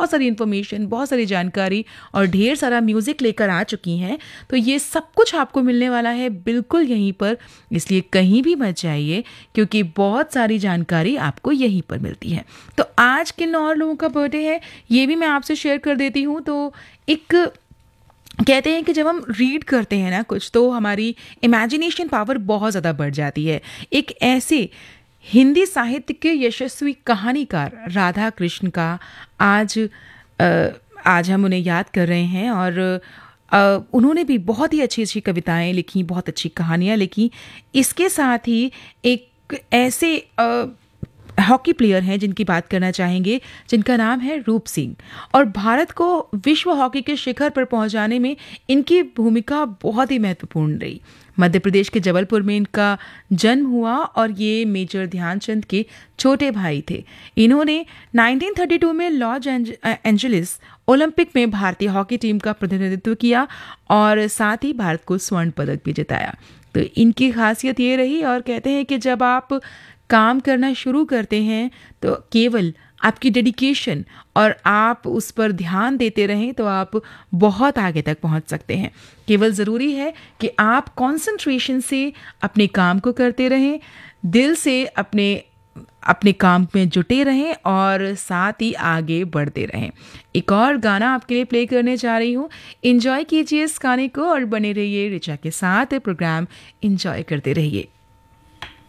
बहुत सारी इन्फॉर्मेशन, बहुत सारी जानकारी और ढेर सारा म्यूज़िक लेकर आ चुकी हैं। तो ये सब कुछ आपको मिलने वाला है बिल्कुल यहीं पर, इसलिए कहीं भी मत जाइए क्योंकि बहुत सारी जानकारी आपको यहीं पर मिलती है। तो आज किन और लोगों का बर्थडे है ये भी मैं आपसे शेयर कर देती हूँ। तो एक कहते हैं कि जब हम रीड करते हैं ना कुछ, तो हमारी इमेजिनेशन पावर बहुत ज़्यादा बढ़ जाती है। एक ऐसे हिंदी साहित्य के यशस्वी कहानीकार राधा कृष्ण का आज आज हम उन्हें याद कर रहे हैं। और उन्होंने भी बहुत ही अच्छी अच्छी कविताएं लिखी, बहुत अच्छी कहानियां लिखी। इसके साथ ही एक ऐसे हॉकी प्लेयर हैं जिनकी बात करना चाहेंगे, जिनका नाम है रूप सिंह। और भारत को विश्व हॉकी के शिखर पर पहुंचाने में इनकी भूमिका बहुत ही महत्वपूर्ण रही। मध्य प्रदेश के जबलपुर में इनका जन्म हुआ और ये मेजर ध्यानचंद के छोटे भाई थे। इन्होंने 1932 में लॉस एंजलिस ओलंपिक में भारतीय हॉकी टीम का प्रतिनिधित्व किया और साथ ही भारत को स्वर्ण पदक भी जिताया। तो इनकी खासियत ये रही, और कहते हैं कि जब आप काम करना शुरू करते हैं तो केवल आपकी डेडिकेशन और आप उस पर ध्यान देते रहें तो आप बहुत आगे तक पहुंच सकते हैं। केवल ज़रूरी है कि आप कंसंट्रेशन से अपने काम को करते रहें, दिल से अपने काम में जुटे रहें और साथ ही आगे बढ़ते रहें। एक और गाना आपके लिए प्ले करने जा रही हूँ, एंजॉय कीजिए इस गाने को और बने रहिए ऋचा के साथ। प्रोग्राम एंजॉय करते रहिए।